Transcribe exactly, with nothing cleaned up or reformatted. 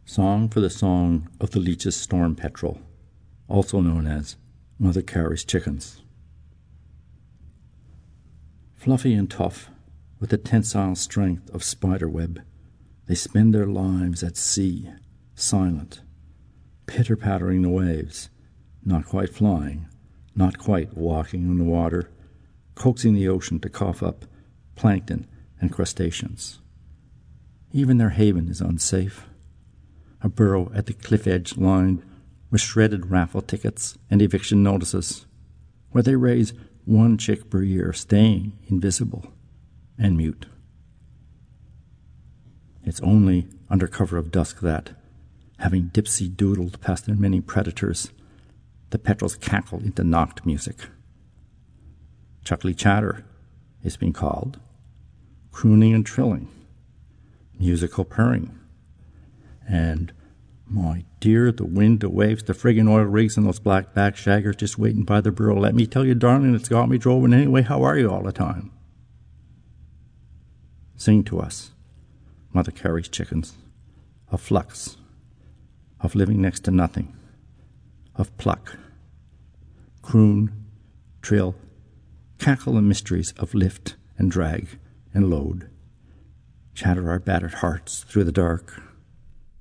Song for the Song of the Leach's Storm Petrel, also known as Mother Carey's Chickens. Fluffy and tough, with the tensile strength of spider web, they spend their lives at sea, silent, pitter-pattering the waves, not quite flying, not quite walking on the water, coaxing the ocean to cough up plankton and crustaceans. Even their haven is unsafe. A burrow at the cliff edge lined with shredded raffle tickets and eviction notices, where they raise one chick per year, staying invisible and mute. It's only under cover of dusk that, having dipsy-doodled past their many predators, the petrels cackle into knocked music. Chuckly chatter is being called, crooning and trilling, musical purring, and, my dear, the wind, the waves, the friggin' oil rigs, and those black-back shaggers just waiting by the burrow. Let me tell you, darling, it's got me droving anyway. How are you all the time? Sing to us, Mother Carey's chickens, of flux, of living next to nothing, of pluck, croon, trill, cackle the mysteries of lift and drag and load, chatter our battered hearts through the dark.